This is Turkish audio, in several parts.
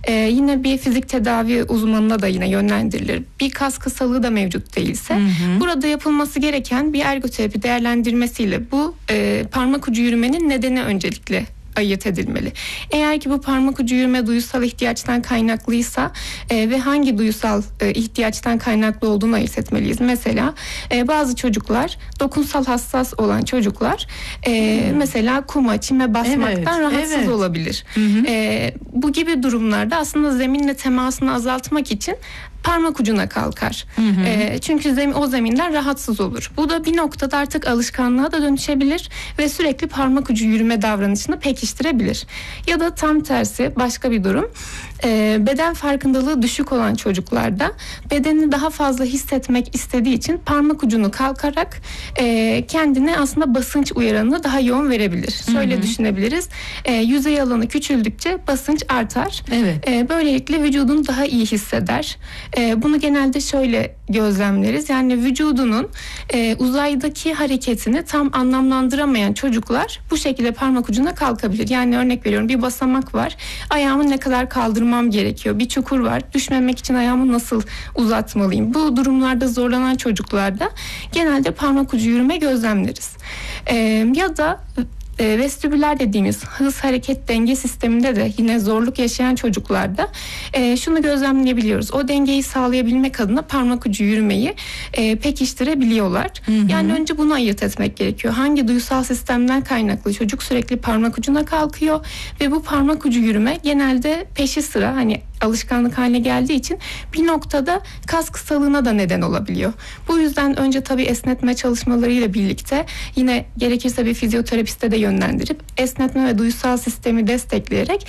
Yine bir fizik tedavi uzmanına da yine yönlendirilir. Bir kas kısalığı da mevcut değilse burada yapılması gereken bir ergoterapi değerlendirmesiyle bu parmak ucu yürümenin nedeni öncelikle ayırt edilmeli. Eğer ki bu parmak ucu yürüme duysal ihtiyaçtan kaynaklıysa ve hangi duysal ihtiyaçtan kaynaklı olduğunu ayırt etmeliyiz. Mesela bazı çocuklar, dokunsal hassas olan çocuklar mesela kuma, çime basmaktan rahatsız olabilir. Bu gibi durumlarda aslında zeminle temasını azaltmak için parmak ucuna kalkar. Çünkü o zeminler rahatsız olur. Bu da bir noktada artık alışkanlığa da dönüşebilir ve sürekli parmak ucu yürüme davranışını pekiştirebilir. Ya da tam tersi başka bir durum. Beden farkındalığı düşük olan çocuklarda bedenini daha fazla hissetmek istediği için parmak ucunu kalkarak kendine aslında basınç uyaranını daha yoğun verebilir. Şöyle düşünebiliriz. Yüzey alanı küçüldükçe basınç artar. Böylelikle vücudunu daha iyi hisseder. Bunu genelde şöyle gözlemleriz. Yani vücudunun uzaydaki hareketini tam anlamlandıramayan çocuklar bu şekilde parmak ucuna kalkabilir. Yani örnek veriyorum, bir basamak var. Ayağımı ne kadar kaldırmam gerekiyor? Bir çukur var. Düşmemek için ayağımı nasıl uzatmalıyım? Bu durumlarda zorlanan çocuklarda genelde parmak ucu yürüme gözlemleriz. Ya da vestibüler dediğimiz hız hareket denge sisteminde de yine zorluk yaşayan çocuklarda şunu gözlemleyebiliyoruz. O dengeyi sağlayabilmek adına parmak ucu yürümeyi pekiştirebiliyorlar. Yani önce bunu ayırt etmek gerekiyor. Hangi duysal sistemden kaynaklı çocuk sürekli parmak ucuna kalkıyor ve bu parmak ucu yürüme genelde peşi sıra alışkanlık haline geldiği için bir noktada kas kısalığına da neden olabiliyor. Bu yüzden önce tabii esnetme çalışmalarıyla birlikte yine gerekirse bir fizyoterapiste de yönlendirip esnetme ve duysal sistemi destekleyerek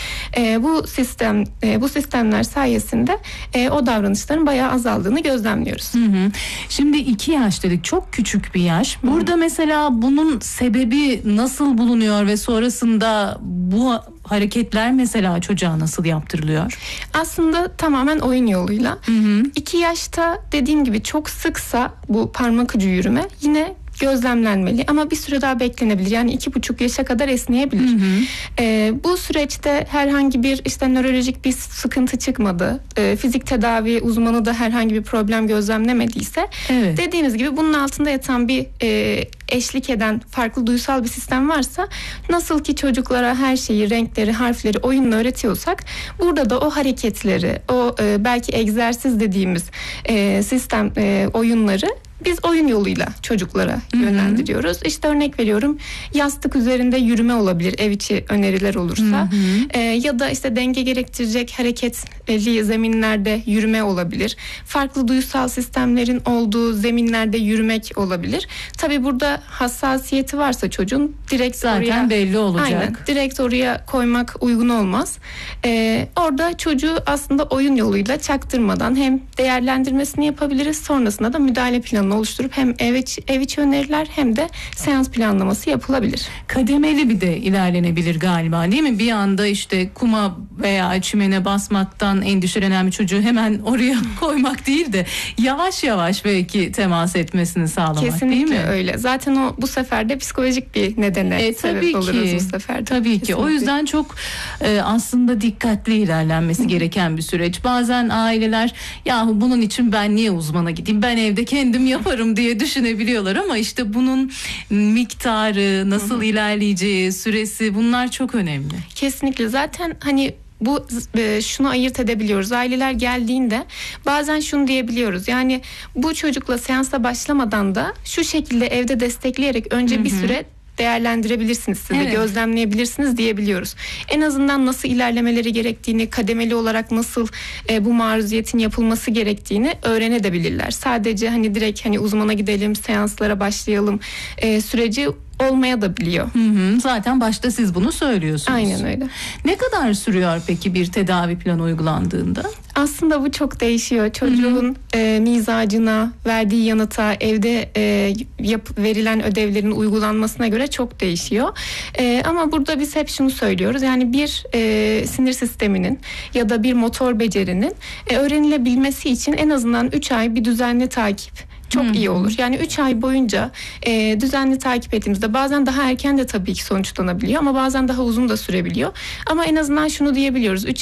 bu sistemler sayesinde o davranışların bayağı azaldığını gözlemliyoruz. Şimdi 2 yaş dedik, çok küçük bir yaş. Burada mesela bunun sebebi nasıl bulunuyor ve sonrasında bu hareketler mesela çocuğa nasıl yaptırılıyor? Aslında tamamen oyun yoluyla. 2 yaşta dediğim gibi çok sıksa bu parmak ucu yürüme yine gözlemlenmeli ama bir süre daha beklenebilir. Yani 2,5 yaşa kadar esneyebilir. Bu süreçte herhangi bir nörolojik bir sıkıntı çıkmadı. Fizik tedavi uzmanı da herhangi bir problem gözlemlemediyse dediğimiz gibi bunun altında yatan bir eşlik eden farklı duysal bir sistem varsa, nasıl ki çocuklara her şeyi, renkleri, harfleri oyunla öğretiyorsak burada da o hareketleri, o belki egzersiz dediğimiz sistem oyunları biz oyun yoluyla çocuklara yönlendiriyoruz. Örnek veriyorum, yastık üzerinde yürüme olabilir ev içi öneriler olursa. Ya da denge gerektirecek hareketli zeminlerde yürüme olabilir. Farklı duysal sistemlerin olduğu zeminlerde yürümek olabilir. Tabii burada hassasiyeti varsa çocuğun direkt zaten oraya belli olacak. Aynen, direkt oraya koymak uygun olmaz. Orada çocuğu aslında oyun yoluyla çaktırmadan hem değerlendirmesini yapabiliriz. Sonrasında da müdahale planı oluşturup hem ev içi öneriler hem de seans planlaması yapılabilir. Kademeli bir de ilerlenebilir galiba, değil mi? Bir anda kuma veya çimene basmaktan endişelenen bir çocuğu hemen oraya koymak değil de yavaş yavaş belki temas etmesini sağlamak. Kesinlikle değil mi? Öyle. Zaten bu sefer de psikolojik bir nedene sebep oluruz bu sefer de. Tabii ki. Kesinlikle. O yüzden çok aslında dikkatli ilerlenmesi gereken bir süreç. Bazen aileler yahu bunun için ben niye uzmana gideyim, ben evde kendim yaparım diye düşünebiliyorlar ama bunun miktarı, nasıl ilerleyeceği, süresi, bunlar çok önemli. Kesinlikle. Zaten şunu ayırt edebiliyoruz. Aileler geldiğinde bazen şunu diyebiliyoruz. Yani bu çocukla seansa başlamadan da şu şekilde evde destekleyerek önce bir süre değerlendirebilirsiniz, siz de gözlemleyebilirsiniz diyebiliyoruz. En azından nasıl ilerlemeleri gerektiğini, kademeli olarak nasıl bu maruziyetin yapılması gerektiğini öğrenebilirler. Sadece direkt uzmana gidelim, seanslara başlayalım süreci olmaya da biliyor. Zaten başta siz bunu söylüyorsunuz. Aynen öyle. Ne kadar sürüyor peki bir tedavi planı uygulandığında? Aslında bu çok değişiyor. Çocuğun mizacına, verdiği yanıta, evde verilen ödevlerin uygulanmasına göre çok değişiyor. Ama burada biz hep şunu söylüyoruz. Yani bir sinir sisteminin ya da bir motor becerinin öğrenilebilmesi için en azından 3 ay bir düzenli takip çok iyi olur. Yani 3 ay boyunca düzenli takip ettiğimizde bazen daha erken de tabii ki sonuçlanabiliyor ama bazen daha uzun da sürebiliyor. Ama en azından şunu diyebiliyoruz.